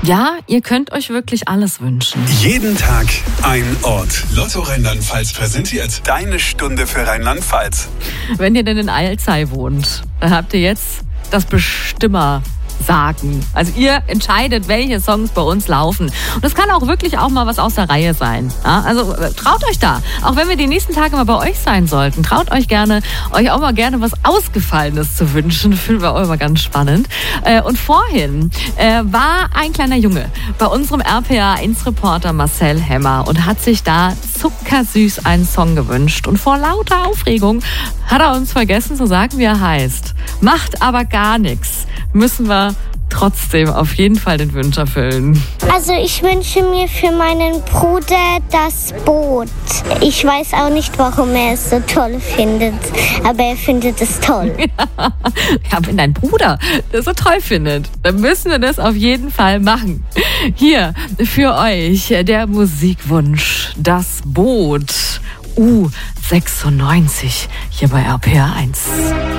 Ja, ihr könnt euch wirklich alles wünschen. Jeden Tag ein Ort. Lotto Rheinland-Pfalz präsentiert deine Stunde für Rheinland-Pfalz. Wenn ihr denn in Alzey wohnt, dann habt ihr jetzt das Bestimmersagen. Also ihr entscheidet, welche Songs bei uns laufen. Und das kann auch wirklich auch mal was aus der Reihe sein. Ja, also traut euch da. Auch wenn wir die nächsten Tage mal bei euch sein sollten, traut euch auch mal gerne was Ausgefallenes zu wünschen. Finden wir auch immer ganz spannend. Und vorhin war ein kleiner Junge bei unserem RPA1-Reporter Marcel Hemmer und hat sich da zuckersüß einen Song gewünscht. Und vor lauter Aufregung hat er uns vergessen zu sagen, wie er heißt. Macht aber gar nichts. Müssen wir trotzdem auf jeden Fall den Wunsch erfüllen. Also ich wünsche mir für meinen Bruder das Boot. Ich weiß auch nicht, warum er es so toll findet, aber er findet es toll. Ja, wenn dein Bruder das so toll findet, dann müssen wir das auf jeden Fall machen. Hier für euch der Musikwunsch, das Boot U96 hier bei RPA1.